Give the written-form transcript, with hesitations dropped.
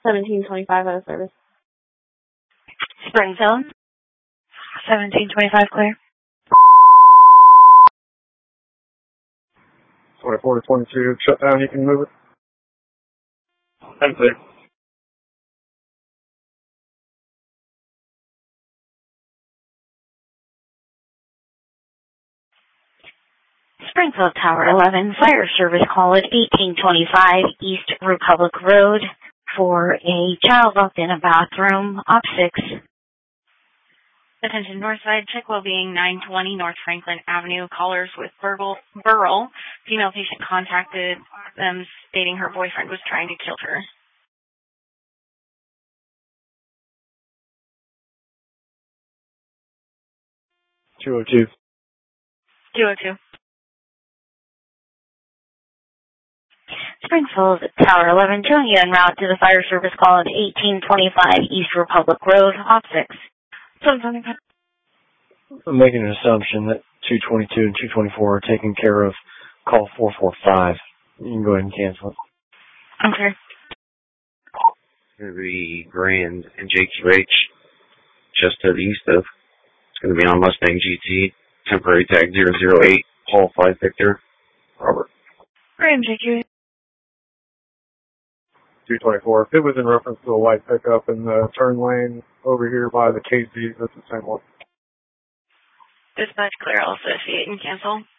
1725 out of service. Springfield. 1725 clear. 24 to 22, shut down, you can move it. I'm clear. Springfield Tower 11, fire service call at 1825 East Republic Road for a child locked in a bathroom, op 6. Attention Northside, check well-being 920 North Franklin Avenue. Callers with Burrell. Female patient contacted them stating her boyfriend was trying to kill her. 202. 202. Springfield Tower 11, showing you en route to the fire service call at 1825 East Republic Road, op 6. I'm making an assumption that 222 and 224 are taking care of call 445. You can go ahead and cancel it. Okay. It's going to be Grand and JQH, just to the east of. It's going to be on Mustang GT, temporary tag 008, Hall 5 Victor, Robert. Grand JQH. 224. If it was in reference to a white pickup in the turn lane over here by the KZ, that's the same one. Dispatch clear, I'll associate and cancel.